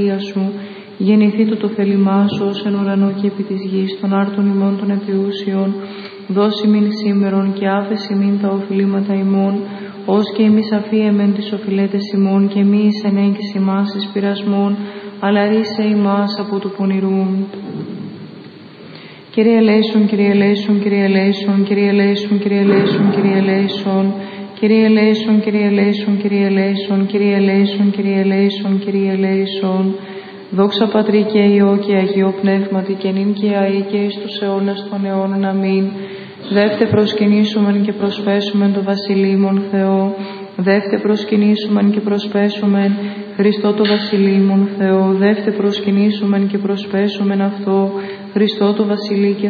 σου, γεννηθήτω το θέλημά σου ως εν ουρανό και επί της γης, των άρτων ημών των επιούσιων, δώσει μην σήμερον και άφεση μην τα οφειλήματα ημών, ως και εμείς αφίεμεν τις οφειλέτες ημών και μη εις ενέγγιση ημάς εις πειρασμών, αλλά ρίσε ημάς από του πονηρού. Κύριε ελέησον, Κύριε ελέησον, Κύριε ελέησον, Κύριε ελέησον, Κύριε ελέησον, Κύριε ελέησον, Κύριε ελέησον, Κύριε ελέησον, Κύριε ελέησον, Κύριε ελέησον, Κύριε ελέησον, Κύριε ελέησον. Δόξα Πατρί και Υιό και Αγίο Πνεύματι και νυν και αεί και εις τους αιώνας των αιώνων. Αμήν. Δεύτε προσκυνήσομεν και προσπέσομεν το βασιλείμον Θεό. Δεύτε προσκυνήσομεν και προσπέσομεν Χριστό το βασιλείμον Θεό. Δεύτε προσκυνήσομεν και προσπέσομεν αυτό Χριστό το βασιλεί και